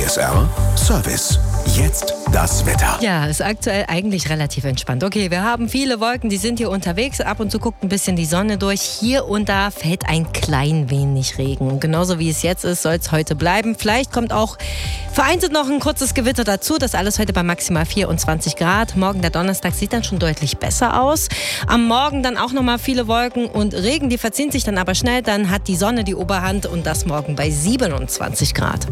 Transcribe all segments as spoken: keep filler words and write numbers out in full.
S R Service. Jetzt das Wetter. Ja, ist aktuell eigentlich relativ entspannt. Okay, wir haben viele Wolken, die sind hier unterwegs. Ab und zu guckt ein bisschen die Sonne durch. Hier und da fällt ein klein wenig Regen. Und genauso wie es jetzt ist, soll es heute bleiben. Vielleicht kommt auch vereinzelt noch ein kurzes Gewitter dazu. Das alles heute bei maximal vierundzwanzig Grad. Morgen, der Donnerstag, sieht dann schon deutlich besser aus. Am Morgen dann auch nochmal viele Wolken und Regen. Die verziehen sich dann aber schnell. Dann hat die Sonne die Oberhand und das morgen bei siebenundzwanzig Grad.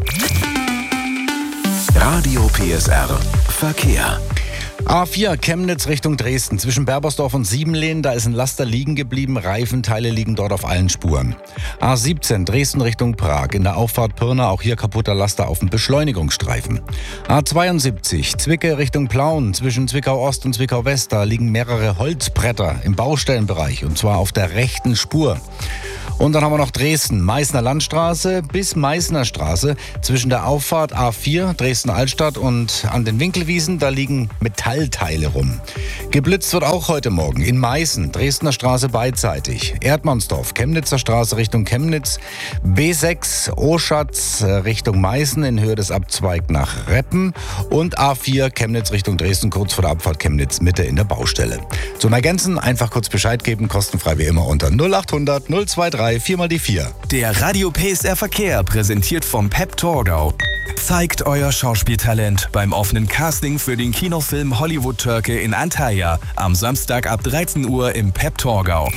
Radio P S R Verkehr. A vier Chemnitz Richtung Dresden. Zwischen Berbersdorf und Siebenlehn, da ist ein Laster liegen geblieben. Reifenteile liegen dort auf allen Spuren. A siebzehn Dresden Richtung Prag. In der Auffahrt Pirna, auch hier kaputter Laster auf dem Beschleunigungsstreifen. A zweiundsiebzig Zwickau Richtung Plauen. Zwischen Zwickau Ost und Zwickau West, da liegen mehrere Holzbretter im Baustellenbereich. Und zwar auf der rechten Spur. Und dann haben wir noch Dresden, Meißner Landstraße bis Meißner Straße. Zwischen der Auffahrt A vier, Dresden-Altstadt und an den Winkelwiesen, da liegen Metallteile rum. Geblitzt wird auch heute Morgen in Meißen, Dresdner Straße beidseitig. Erdmannsdorf, Chemnitzer Straße Richtung Chemnitz. B sechs, Oschatz Richtung Meißen in Höhe des Abzweig nach Reppen. Und A vier, Chemnitz Richtung Dresden, kurz vor der Abfahrt Chemnitz, Mitte in der Baustelle. Zum Ergänzen einfach kurz Bescheid geben, kostenfrei wie immer unter null acht hundert null zwei drei vier mal die vier. Der Radio P S R Verkehr, präsentiert vom Pep Torgau. Zeigt euer Schauspieltalent beim offenen Casting für den Kinofilm Hollywood Türke in Antalya am Samstag ab dreizehn Uhr im Pep Torgau.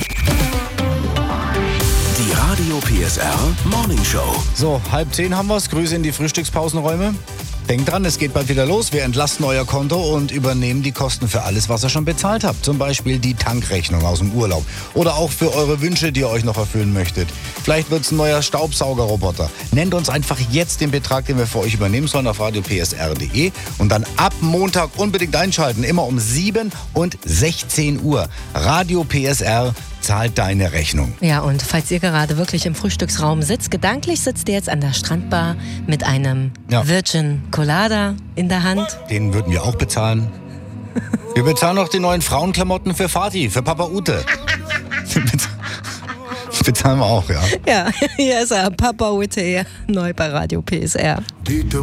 Die Radio P S R Morning Show. So, halb zehn haben wir's. Grüße in die Frühstückspausenräume. Denkt dran, es geht bald wieder los. Wir entlasten euer Konto und übernehmen die Kosten für alles, was ihr schon bezahlt habt. Zum Beispiel die Tankrechnung aus dem Urlaub. Oder auch für eure Wünsche, die ihr euch noch erfüllen möchtet. Vielleicht wird's ein neuer Staubsaugerroboter. Nennt uns einfach jetzt den Betrag, den wir für euch übernehmen sollen, auf radio p s r punkt d e. Und dann ab Montag unbedingt einschalten. Immer um sieben und sechzehn Uhr. Radio P S R zahlt deine Rechnung. Ja, und falls ihr gerade wirklich im Frühstücksraum sitzt, gedanklich sitzt ihr jetzt an der Strandbar mit einem Ja. Virgin Colada in der Hand. Den würden wir auch bezahlen. Wir bezahlen noch die neuen Frauenklamotten für Fatih, für Papa Ute. Bezahlen wir auch, ja. Ja, hier ist er, Papa Ute, neu bei Radio P S R.